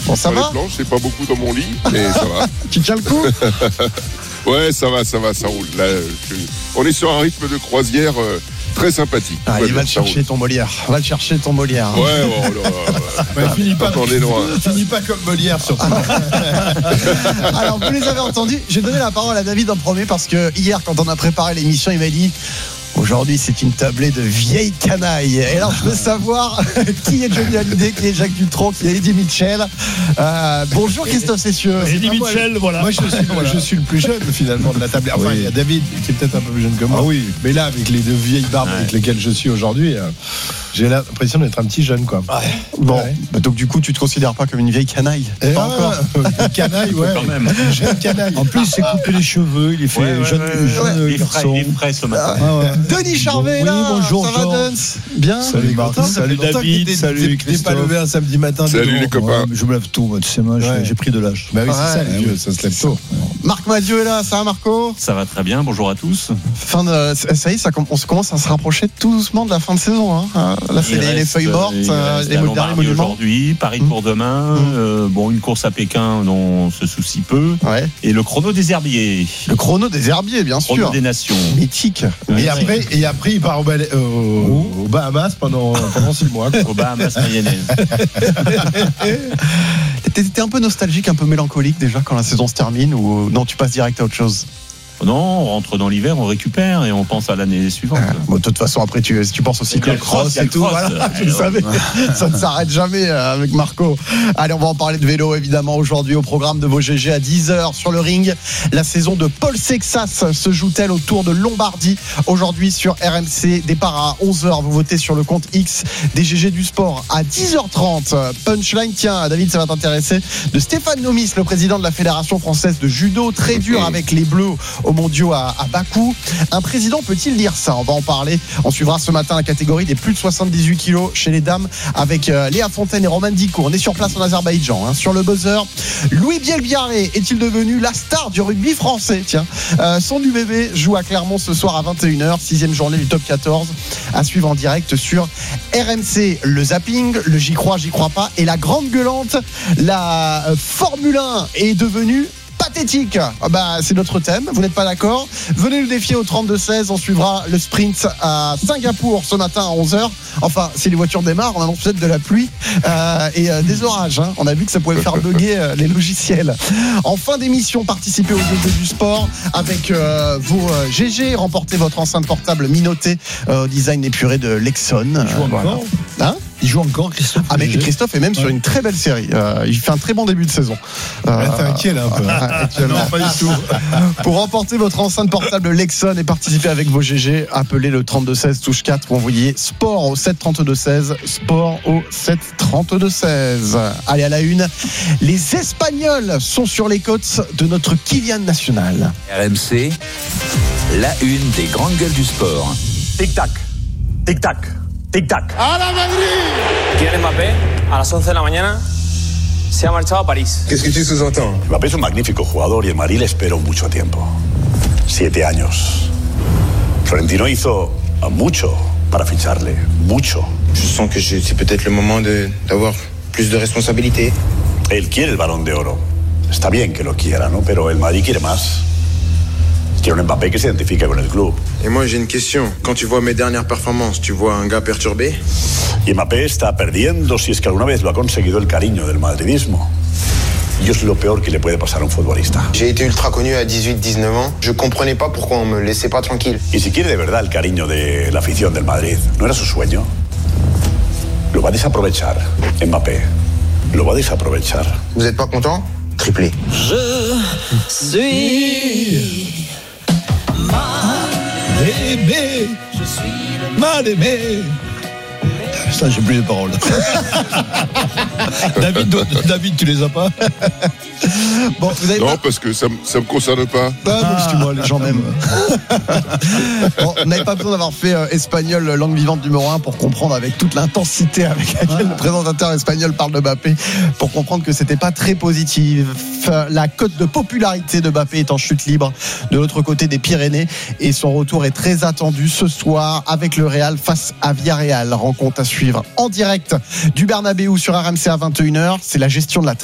Bon, ça Sur les va ? planches, c'est pas beaucoup dans mon lit, mais ça va. Tu tiens le coup ? Ouais, ça roule. Là, on est sur un rythme de croisière très sympathique. Il va le chercher ton Molière. Ouais, Finis pas comme Molière surtout. Alors vous les avez entendus. J'ai donné la parole à David en premier parce que hier, quand on a préparé l'émission, il m'a dit: aujourd'hui, c'est une tablée de vieilles canailles. Et alors, je veux savoir qui est Johnny Hallyday, qui est Jacques Dutronc, qui est Eddie Mitchell. Bonjour Christophe Cessieux. Eddie Mitchell, voilà. Moi, je suis le plus jeune finalement de la table. Enfin, il y a David qui est peut-être un peu plus jeune que moi. Ah oui. Mais là, avec les deux vieilles barbes avec lesquelles je suis aujourd'hui, j'ai l'impression d'être un petit jeune, quoi. Bon, donc du coup, tu te considères pas comme une vieille canaille? Pas encore. Une canaille, ouais. Quand même. Une jeune canaille. En plus, il s'est coupé les cheveux, il est fait jeune garçon. Il est frais ce matin. Denis Charvet, Oui, là. bonjour, ça va, Georges. Duns? Bien. Salut Martin, salut David, salut T'es pas Christophe. levé un samedi matin. Salut les copains. Je me lève tôt, moi, tu sais, moi, Ouais. j'ai pris de l'âge. Bah oui, c'est ça, les Ouais. vieux, ça se lève tôt. Marc Madieu est là, ça va Marco? Ça va très bien, bonjour à tous. Ça y est, on commence à se rapprocher tout doucement de la fin de saison. Hein. Là, c'est les feuilles mortes, il reste les la derniers Lombardie monuments. aujourd'hui, Paris pour demain, une course à Pékin dont on se soucie peu, Ouais. et le chrono des herbiers, Le chrono des herbiers, bien chrono sûr. des nations. Mythique. Et après, il part aux Bahamas pendant 6 mois. Au Bahamas mayonnaise. T'étais un peu nostalgique, un peu mélancolique déjà quand la saison se termine, ou non, tu passes direct à autre chose? Non, on rentre dans l'hiver, on récupère et on pense à l'année suivante. Bon, de toute façon, après, tu penses au cyclo-cross et tout. Voilà, tu le savais. Ça ne s'arrête jamais avec Marco. Allez, on va en parler de vélo, évidemment, aujourd'hui au programme de vos GG à 10h sur le ring. La saison de Paul Sexas se joue-t-elle au Tour de Lombardie aujourd'hui sur RMC? Départ à 11h. Vous votez sur le compte X des GG du sport à 10h30. Punchline, tiens, David, ça va t'intéresser, de Stéphane Nomis, le président de la Fédération française de judo, très dur avec les Bleus aux mondiaux à Bakou. Un président peut-il dire ça? On va en parler. On suivra ce matin la catégorie des plus de 78 kilos chez les dames avec Léa Fontaine et Romane Dicko. On est sur place en Azerbaïdjan. Sur le buzzer, Louis Bielbiarré est-il devenu la star du rugby français? Tiens, son UBB joue à Clermont ce soir à 21h, 6e journée du top 14 à suivre en direct sur RMC. Le zapping, le j'y crois pas, et la grande gueulante, la Formule 1 est devenue pathétique. C'est notre thème. Vous n'êtes pas d'accord? Venez le défier au 32-16. On suivra le sprint à Singapour ce matin à 11h. Enfin, si les voitures démarrent, on annonce peut-être de la pluie et des orages. On a vu que ça pouvait faire bugger les logiciels. En fin d'émission, participez aux Jeux du sport avec vos GG. Remportez votre enceinte portable Minoté design épuré de Lexon. Voilà. Hein? Il joue encore, Christophe? Mais Christophe est même sur une très belle série. Il fait un très bon début de saison. T'es inquiet là un peu. Actuellement. Non, pas du tout. Pour remporter votre enceinte portable Lexon et participer avec vos GG, appelez le 3216 touche 4 ou envoyez sport au 73216, sport au 73216. Allez, à la une, les Espagnols sont sur les côtes de notre Kylian national. RMC, la une des grandes gueules du sport. Tic-tac, tic-tac, tic-tac. ¡A la Madrid! Kylian Mbappé, a las 11 de la mañana, se ha marchado a París. Qu'est-ce que tu sous-entends? Mbappé es un magnífico jugador y el Madrid le esperó mucho tiempo. 7 años. Florentino hizo mucho para ficharle, mucho. Je sens que c'est peut-être le moment d'avoir plus de responsabilités. Él quiere el Balón de Oro. Está bien que lo quiera, ¿no? Pero el Madrid quiere más. Quiere un Mbappé que se identifique con el club. Et moi, j'ai une question. Quand tu vois mes dernières performances, tu vois un gars perturbé? Y Mbappé está perdiendo, si es que alguna vez lo ha conseguido, el cariño del madridismo. Y es lo peor que le puede pasar a un futbolista. J'ai été ultra connu à 18-19 ans. Je comprenais pas pourquoi on me laissait pas tranquille. Y si quiere de verdad el cariño de la afición del Madrid, ¿no era su sueño? Lo va a desaprovechar, Mbappé. Lo va a desaprovechar. Vous êtes pas content? Triplé. Je suis Mal aimé. Ça, j'ai plus les paroles. David, tu les as pas? Bon, vous avez Non, parce que ça me concerne pas. Excuse-moi, les gens m'aiment. Bon, vous n'avez pas besoin d'avoir fait espagnol langue vivante numéro 1 pour comprendre avec toute l'intensité avec laquelle le présentateur espagnol parle de Mbappé, pour comprendre que c'était pas très positif. La cote de popularité de Mbappé est en chute libre de l'autre côté des Pyrénées et son retour est très attendu ce soir avec le Real face à Villarreal. Rencontre à suivre en direct du Bernabéu sur RMC à 21h. C'est la gestion de la